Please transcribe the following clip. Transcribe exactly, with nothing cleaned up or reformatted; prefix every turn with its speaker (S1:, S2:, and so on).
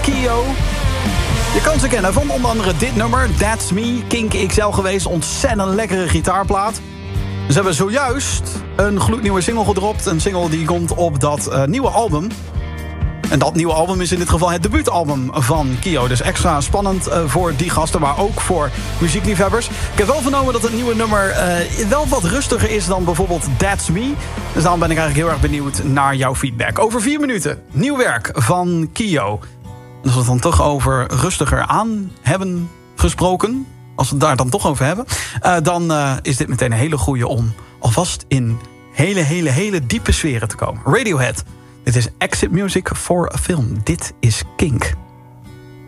S1: Kio. Je kan ze kennen van onder andere dit nummer, That's Me, Kink X L geweest. Ontzettend lekkere gitaarplaat. Ze hebben zojuist een gloednieuwe single gedropt. Een single die komt op dat uh, nieuwe album. En dat nieuwe album is in dit geval het debuutalbum van Kio. Dus extra spannend uh, voor die gasten, maar ook voor muziekliefhebbers. Ik heb wel vernomen dat het nieuwe nummer uh, wel wat rustiger is dan bijvoorbeeld That's Me. Dus daarom ben ik eigenlijk heel erg benieuwd naar jouw feedback. Over vier minuten, nieuw werk van Kio. En als we het dan toch over rustiger aan hebben gesproken, als we het daar dan toch over hebben, uh, dan uh, is dit meteen een hele goeie om alvast in hele, hele, hele diepe sferen te komen. Radiohead. Dit is Exit Music for a Film. Dit is Kink.